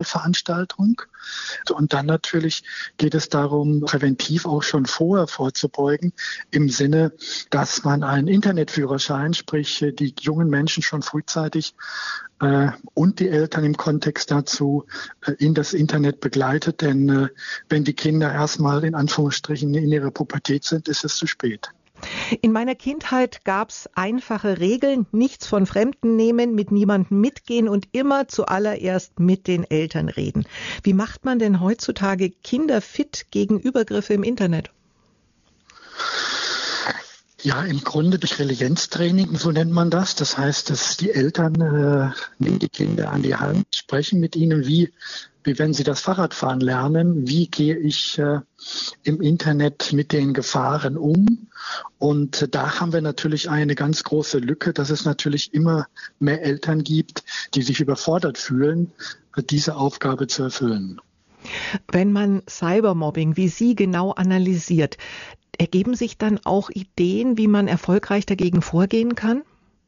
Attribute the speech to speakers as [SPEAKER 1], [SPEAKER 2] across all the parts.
[SPEAKER 1] Veranstaltung. Und dann natürlich geht es darum, präventiv auch schon vorher vorzubeugen, im Sinne, dass man einen Internetführerschein, sprich die jungen Menschen schon frühzeitig und die Eltern im Kontext dazu in das Internet begleitet. Denn wenn die Kinder erstmal in Anführungsstrichen in ihrer Pubertät sind, ist es zu spät.
[SPEAKER 2] In meiner Kindheit gab es einfache Regeln, nichts von Fremden nehmen, mit niemandem mitgehen und immer zuallererst mit den Eltern reden. Wie macht man denn heutzutage Kinder fit gegen Übergriffe im Internet?
[SPEAKER 1] Ja, im Grunde durch Resilienztraining, so nennt man das. Das heißt, dass die Eltern nehmen die Kinder an die Hand, sprechen mit ihnen, wie wenn sie das Fahrradfahren lernen, wie gehe ich im Internet mit den Gefahren um. Und da haben wir natürlich eine ganz große Lücke, dass es natürlich immer mehr Eltern gibt, die sich überfordert fühlen, diese Aufgabe zu erfüllen.
[SPEAKER 2] Wenn man Cybermobbing wie Sie genau analysiert, ergeben sich dann auch Ideen, wie man erfolgreich dagegen vorgehen kann?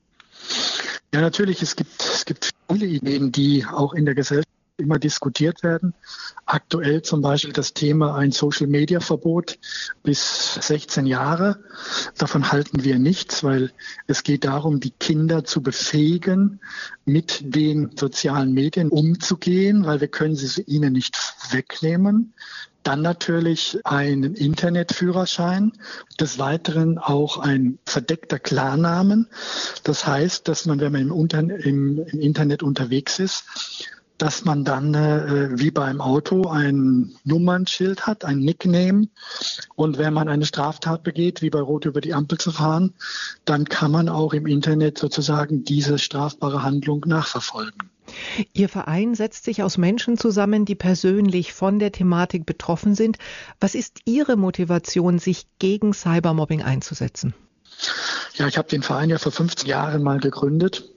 [SPEAKER 1] Ja, natürlich. Es gibt viele Ideen, die auch in der Gesellschaft immer diskutiert werden. Aktuell zum Beispiel das Thema ein Social-Media-Verbot bis 16 Jahre. Davon halten wir nichts, weil es geht darum, die Kinder zu befähigen, mit den sozialen Medien umzugehen, weil wir können sie ihnen nicht wegnehmen. Dann natürlich einen Internetführerschein, des Weiteren auch ein verdeckter Klarnamen. Das heißt, dass man, wenn man im Internet unterwegs ist, dass man dann wie beim Auto ein Nummernschild hat, ein Nickname. Und wenn man eine Straftat begeht, wie bei Rot über die Ampel zu fahren, dann kann man auch im Internet sozusagen diese strafbare Handlung nachverfolgen.
[SPEAKER 2] Ihr Verein setzt sich aus Menschen zusammen, die persönlich von der Thematik betroffen sind. Was ist Ihre Motivation, sich gegen Cybermobbing einzusetzen?
[SPEAKER 1] Ja, ich habe den Verein ja vor 15 Jahren mal gegründet.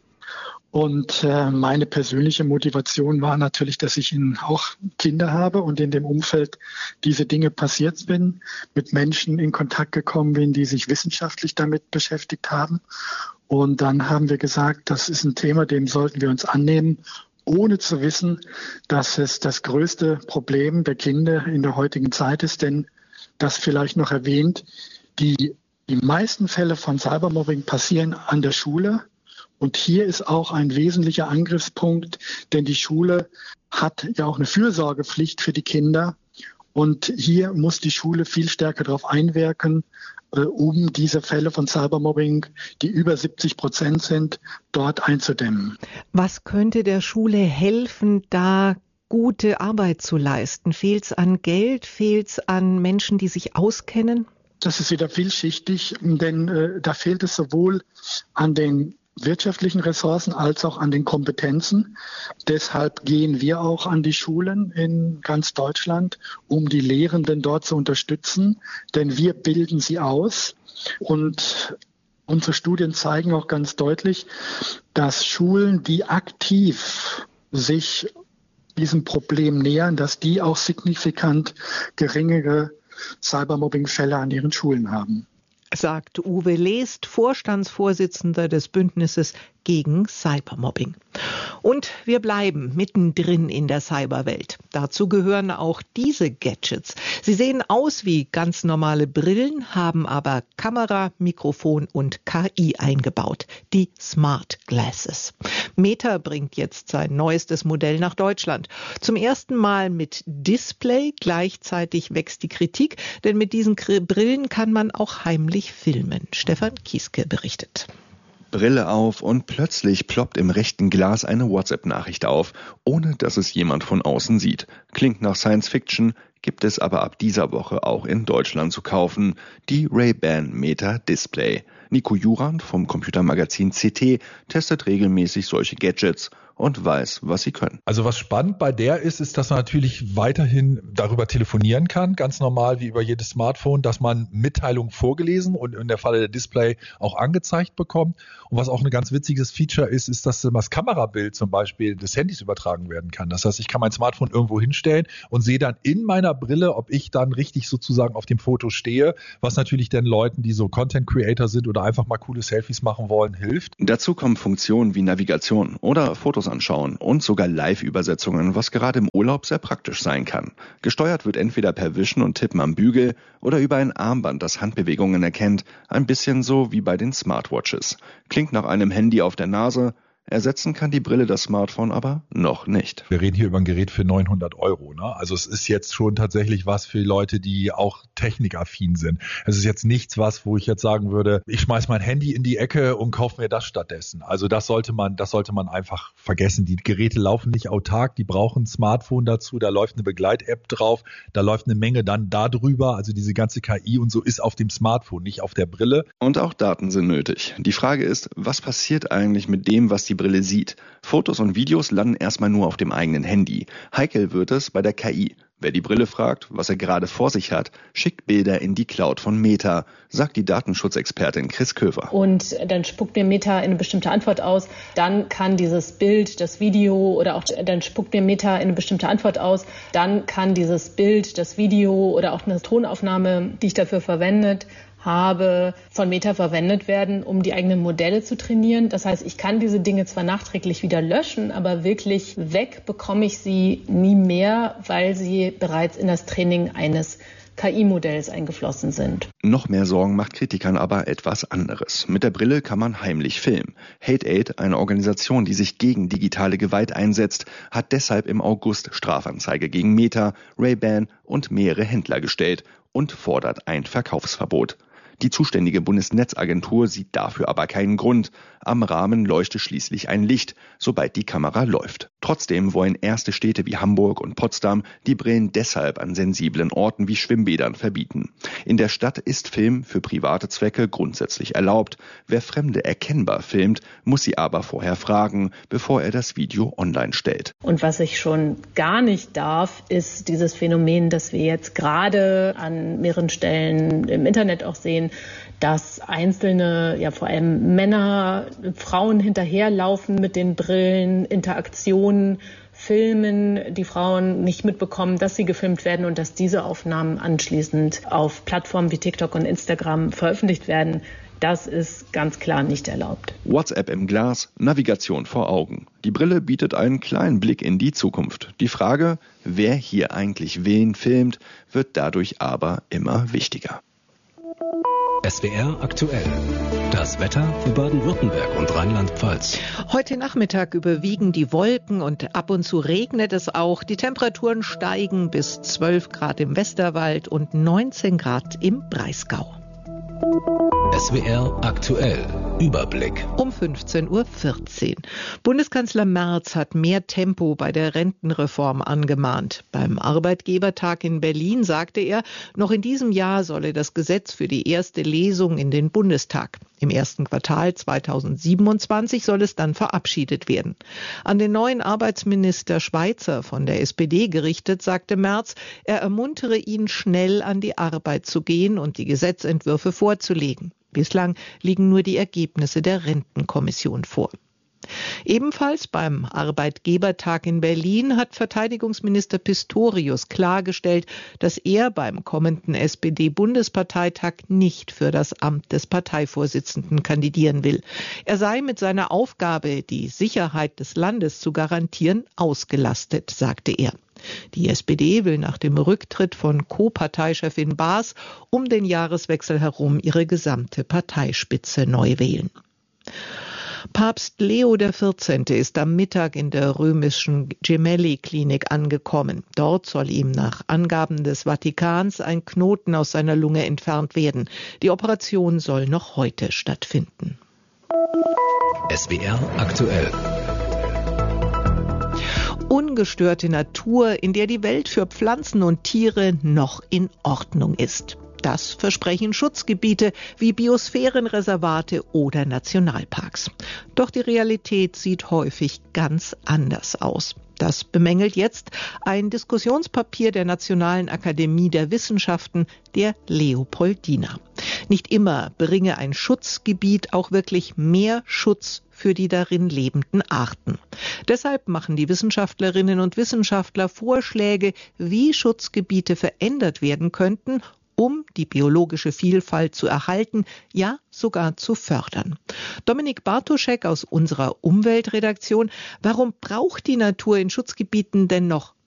[SPEAKER 1] Und meine persönliche Motivation war natürlich, dass ich auch Kinder habe und in dem Umfeld diese Dinge passiert bin, mit Menschen in Kontakt gekommen bin, die sich wissenschaftlich damit beschäftigt haben. Und dann haben wir gesagt, das ist ein Thema, dem sollten wir uns annehmen, ohne zu wissen, dass es das größte Problem der Kinder in der heutigen Zeit ist. Denn das vielleicht noch erwähnt, die meisten Fälle von Cybermobbing passieren an der Schule. Und hier ist auch ein wesentlicher Angriffspunkt, denn die Schule hat ja auch eine Fürsorgepflicht für die Kinder. Und hier muss die Schule viel stärker darauf einwirken, um diese Fälle von Cybermobbing, die über 70% sind, dort einzudämmen.
[SPEAKER 2] Was könnte der Schule helfen, da gute Arbeit zu leisten? Fehlt es an Geld? Fehlt es an Menschen, die sich auskennen?
[SPEAKER 1] Das ist wieder vielschichtig, denn da fehlt es sowohl an den wirtschaftlichen Ressourcen als auch an den Kompetenzen. Deshalb gehen wir auch an die Schulen in ganz Deutschland, um die Lehrenden dort zu unterstützen, denn wir bilden sie aus. Und unsere Studien zeigen auch ganz deutlich, dass Schulen, die aktiv sich diesem Problem nähern, dass die auch signifikant geringere Cybermobbing-Fälle an ihren Schulen haben.
[SPEAKER 2] Sagt Uwe Lest, Vorstandsvorsitzender des Bündnisses gegen Cybermobbing. Und wir bleiben mittendrin in der Cyberwelt. Dazu gehören auch diese Gadgets. Sie sehen aus wie ganz normale Brillen, haben aber Kamera, Mikrofon und KI eingebaut. Die Smart Glasses. Meta bringt jetzt sein neuestes Modell nach Deutschland. Zum ersten Mal mit Display. Gleichzeitig wächst die Kritik, denn mit diesen Brillen kann man auch heimlich filmen. Stefan Kieske berichtet.
[SPEAKER 3] Brille auf und plötzlich ploppt im rechten Glas eine WhatsApp-Nachricht auf, ohne dass es jemand von außen sieht. Klingt nach Science Fiction, gibt es aber ab dieser Woche auch in Deutschland zu kaufen. Die Ray-Ban Meta Display. Nico Jurand vom Computermagazin CT testet regelmäßig solche Gadgets und weiß, was sie können.
[SPEAKER 4] Also was spannend bei der ist, dass man natürlich weiterhin darüber telefonieren kann, ganz normal wie über jedes Smartphone, dass man Mitteilungen vorgelesen und in der Falle der Display auch angezeigt bekommt. Und was auch ein ganz witziges Feature ist, dass das Kamerabild zum Beispiel des Handys übertragen werden kann. Das heißt, ich kann mein Smartphone irgendwo hinstellen und sehe dann in meiner Brille, ob ich dann richtig sozusagen auf dem Foto stehe, was natürlich den Leuten, die so Content Creator sind oder oder einfach mal coole Selfies machen wollen, hilft.
[SPEAKER 3] Dazu kommen Funktionen wie Navigation oder Fotos anschauen und sogar Live-Übersetzungen, was gerade im Urlaub sehr praktisch sein kann. Gesteuert wird entweder per Wischen und Tippen am Bügel oder über ein Armband, das Handbewegungen erkennt, ein bisschen so wie bei den Smartwatches. Klingt nach einem Handy auf der Nase. Ersetzen kann die Brille das Smartphone aber noch nicht.
[SPEAKER 4] Wir reden hier über ein Gerät für 900 €. Ne? Also es ist jetzt schon tatsächlich was für Leute, die auch technikaffin sind. Es ist jetzt nichts wo ich jetzt sagen würde, ich schmeiß mein Handy in die Ecke und kaufe mir das stattdessen. Also das sollte man einfach vergessen. Die Geräte laufen nicht autark, die brauchen ein Smartphone dazu, da läuft eine Begleit-App drauf, da läuft eine Menge dann da drüber. Also diese ganze KI und so ist auf dem Smartphone, nicht auf der Brille.
[SPEAKER 3] Und auch Daten sind nötig. Die Frage ist, was passiert eigentlich mit dem, was die Brille sieht? Fotos und Videos landen erstmal nur auf dem eigenen Handy. Heikel wird es bei der KI. Wer die Brille fragt, was er gerade vor sich hat, schickt Bilder in die Cloud von Meta, sagt die Datenschutzexpertin Chris Köver.
[SPEAKER 5] Und dann spuckt mir Meta eine bestimmte Antwort aus. Dann kann dieses Bild, das Video oder auch dann spuckt mir Meta eine bestimmte Antwort aus. Dann kann dieses Bild, das Video oder auch eine Tonaufnahme, die ich dafür verwendet habe, von Meta verwendet werden, um die eigenen Modelle zu trainieren. Das heißt, ich kann diese Dinge zwar nachträglich wieder löschen, aber wirklich weg bekomme ich sie nie mehr, weil sie bereits in das Training eines KI-Modells eingeflossen sind.
[SPEAKER 3] Noch mehr Sorgen macht Kritikern aber etwas anderes. Mit der Brille kann man heimlich filmen. Hate-Aid, eine Organisation, die sich gegen digitale Gewalt einsetzt, hat deshalb im August Strafanzeige gegen Meta, Ray-Ban und mehrere Händler gestellt und fordert ein Verkaufsverbot. Die zuständige Bundesnetzagentur sieht dafür aber keinen Grund. Am Rahmen leuchte schließlich ein Licht, sobald die Kamera läuft. Trotzdem wollen erste Städte wie Hamburg und Potsdam die Brillen deshalb an sensiblen Orten wie Schwimmbädern verbieten. In der Stadt ist Film für private Zwecke grundsätzlich erlaubt. Wer Fremde erkennbar filmt, muss sie aber vorher fragen, bevor er das Video online stellt.
[SPEAKER 5] Und was ich schon gar nicht darf, ist dieses Phänomen, das wir jetzt gerade an mehreren Stellen im Internet auch sehen, dass einzelne, ja vor allem Männer, Frauen hinterherlaufen mit den Brillen, Interaktionen filmen, die Frauen nicht mitbekommen, dass sie gefilmt werden und dass diese Aufnahmen anschließend auf Plattformen wie TikTok und Instagram veröffentlicht werden. Das ist ganz klar nicht erlaubt.
[SPEAKER 3] WhatsApp im Glas, Navigation vor Augen. Die Brille bietet einen kleinen Blick in die Zukunft. Die Frage, wer hier eigentlich wen filmt, wird dadurch aber immer wichtiger.
[SPEAKER 6] SWR aktuell. Das Wetter für Baden-Württemberg und Rheinland-Pfalz.
[SPEAKER 2] Heute Nachmittag überwiegen die Wolken und ab und zu regnet es auch. Die Temperaturen steigen bis 12 Grad im Westerwald und 19 Grad im Breisgau.
[SPEAKER 6] SWR aktuell. Überblick.
[SPEAKER 2] Um 15:14 Uhr. Bundeskanzler Merz hat mehr Tempo bei der Rentenreform angemahnt. Beim Arbeitgebertag in Berlin sagte er, noch in diesem Jahr solle das Gesetz für die erste Lesung in den Bundestag. Im ersten Quartal 2027 soll es dann verabschiedet werden. An den neuen Arbeitsminister Schweizer von der SPD gerichtet, sagte Merz, er ermuntere ihn, schnell an die Arbeit zu gehen und die Gesetzentwürfe vorzulegen. Bislang liegen nur die Ergebnisse der Rentenkommission vor. Ebenfalls beim Arbeitgebertag in Berlin hat Verteidigungsminister Pistorius klargestellt, dass er beim kommenden SPD-Bundesparteitag nicht für das Amt des Parteivorsitzenden kandidieren will. Er sei mit seiner Aufgabe, die Sicherheit des Landes zu garantieren, ausgelastet, sagte er. Die SPD will nach dem Rücktritt von Co-Parteichefin Baas um den Jahreswechsel herum ihre gesamte Parteispitze neu wählen. Papst Leo XIV. Ist am Mittag in der römischen Gemelli-Klinik angekommen. Dort soll ihm nach Angaben des Vatikans ein Knoten aus seiner Lunge entfernt werden. Die Operation soll noch heute stattfinden.
[SPEAKER 6] SWR aktuell.
[SPEAKER 2] Ungestörte Natur, in der die Welt für Pflanzen und Tiere noch in Ordnung ist. Das versprechen Schutzgebiete wie Biosphärenreservate oder Nationalparks. Doch die Realität sieht häufig ganz anders aus. Das bemängelt jetzt ein Diskussionspapier der Nationalen Akademie der Wissenschaften, der Leopoldina. Nicht immer bringe ein Schutzgebiet auch wirklich mehr Schutz für die darin lebenden Arten. Deshalb machen die Wissenschaftlerinnen und Wissenschaftler Vorschläge, wie Schutzgebiete verändert werden könnten, um die biologische Vielfalt zu erhalten, ja sogar zu fördern. Dominik Bartoschek aus unserer Umweltredaktion: Warum braucht die Natur in Schutzgebieten denn noch